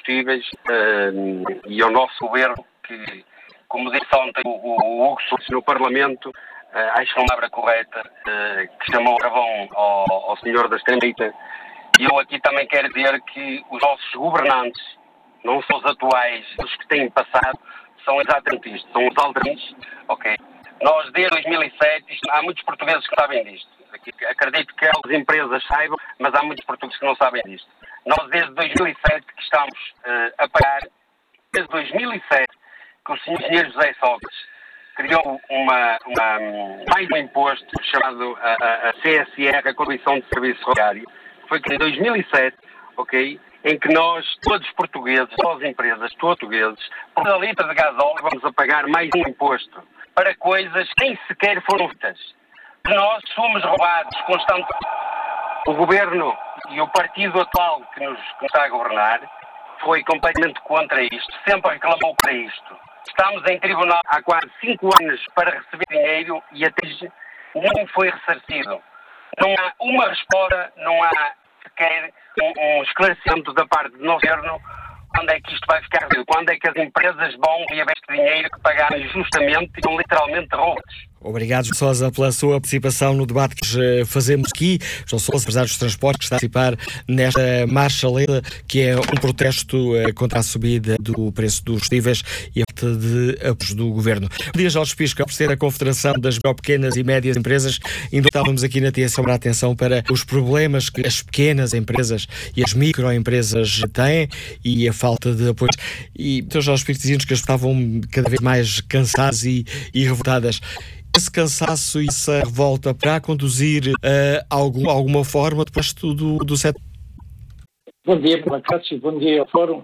combustíveis e ao nosso governo, que, como disse ontem o Hugo Sousa no Parlamento, acho que é uma palavra correta, que chamou travão ao senhor da extrema-direita. E eu aqui também quero dizer que os nossos governantes, não são os atuais, os que têm passado, são exatamente isto, são os aldrabões, ok? Nós, desde 2007, há muitos portugueses que sabem disto. Acredito que algumas empresas saibam, mas há muitos portugueses que não sabem disto. Nós, desde 2007, que estamos a pagar, desde 2007, que o senhor engenheiro José Sócrates criou mais um imposto chamado a CSR, a Contribuição de Serviço Rodoviário, que foi criado em 2007, ok? Em que nós, todos os portugueses, todas as empresas portugueses, por cada litro de gasóleo vamos a pagar mais um imposto para coisas que nem sequer foram feitas. Nós somos roubados constantemente. O governo e o partido atual que nos está a governar foi completamente contra isto, sempre reclamou para isto. Estamos em tribunal há quase 5 anos para receber dinheiro e até hoje não foi ressarcido. Não há uma resposta, não há sequer um esclarecimento da parte do nosso governo. Quando é que isto vai ficar resolvido? Quando é que as empresas vão reaver este dinheiro que pagaram justamente e são literalmente roubados? Obrigado, João Sousa, pela sua participação no debate que fazemos aqui. João Sousa, empresário dos transportes, que está a participar nesta marcha lenta, que é um protesto contra a subida do preço dos combustíveis e a falta de apoios do Governo. Bom dia, Jorge Pisco, por ser a Confederação das Pequenas e Médias Empresas. Ainda estávamos aqui na TSE a atenção para os problemas que as pequenas empresas e as microempresas têm e a falta de apoio. E então, Jorge Pisco dizia-nos que estavam cada vez mais cansadas e revoltadas. Esse cansaço e essa revolta para conduzir alguma forma depois do setor? Bom dia, Cássio, bom dia ao Fórum.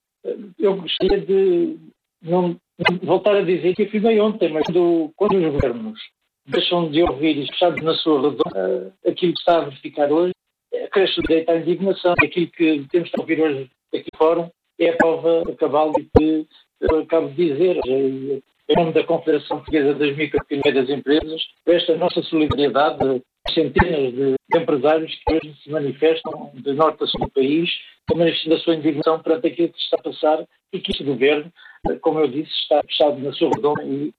Eu gostaria de não voltar a dizer que afirmei ontem, mas quando os governos deixam de ouvir e fechados na sua redonda aquilo que está a verificar hoje, cresce o direito à indignação. Aquilo que temos de ouvir hoje aqui no Fórum é a prova cabal que eu acabo de dizer. Em nome da Confederação Portuguesa das Micro e Médias Empresas, esta nossa solidariedade a centenas de empresários que hoje se manifestam de norte a sul do país, também da sua indignação perante aquilo que está a passar e que este governo, como eu disse, está fechado na sua redonda e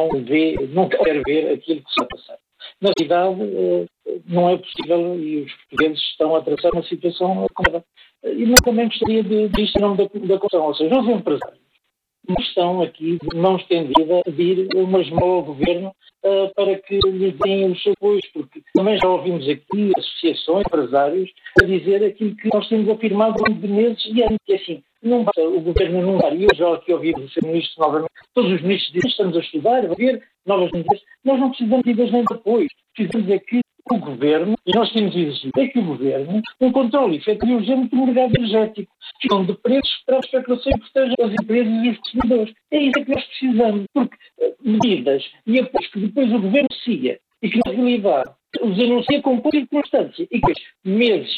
não quer ver aquilo que está a passar. Na realidade, não é possível e os portugueses estão a atravessar uma situação complicada. E eu também gostaria de dizer em nome da Constituição, ou seja, os empresários não estão aqui de mão estendida a pedir uma esmola ao governo para que lhes deem os seus apoios, porque também já ouvimos aqui associações, empresários, a dizer aquilo que nós temos afirmado ao longo de meses e anos, que assim, não basta o governo não dar, e eu já aqui ouvi o Sr. Ministro novamente, todos os ministros dizem, estamos a estudar, a ver novas medidas, nós não precisamos de medidas nem de apoio, precisamos é que o governo, e nós temos exigido, é que o governo, um controle efetivo e urgente do mercado energético, que de preços para a especulação e proteja as empresas e os consumidores. É isso que nós precisamos, porque medidas e apoios que depois o governo siga e que na realidade os anuncia com pouca constância e que meses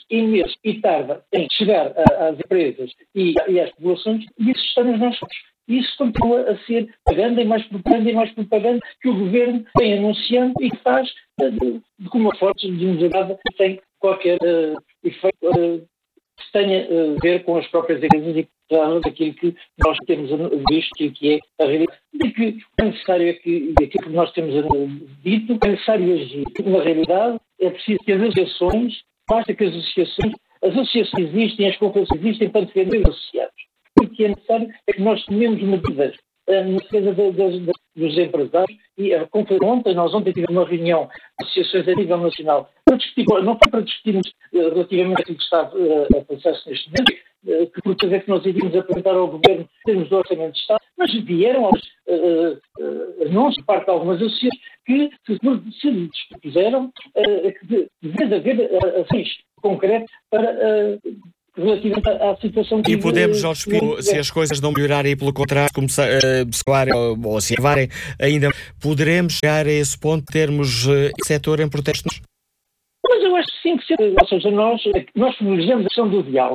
e tarda em chegar às empresas e às populações, isso está nos nossos mãos. Isso continua a ser propaganda e mais propaganda que o governo tem anunciando e que faz com uma forte desenvolvida sem qualquer efeito que tenha a ver com as próprias empresas e daquilo que nós temos visto que é a realidade. E que é necessário aquilo que nós temos dito, é necessário agir. Na realidade, é preciso que as associações, basta que as associações existem, as conferências existem para defender os associados. O que é necessário é que nós tomemos medidas na defesa dos empresários e ontem nós tivemos uma reunião de associações a nível nacional para discutir, não foi para discutirmos relativamente àquilo que está a passar-se neste momento, que por que nós iríamos apresentar ao Governo em termos do Orçamento de Estado, mas vieram aos anúncios por parte de algumas associações que se dispuseram que deve haver ações concretas para relativamente à situação que... E podemos, Jorge Pinto, se as coisas não melhorarem e pelo contrário começarem ou se acabarem ainda, poderemos chegar a esse ponto de termos setor em protestos? Mas eu acho que sim, ou seja, nós privilegiamos a questão do diálogo.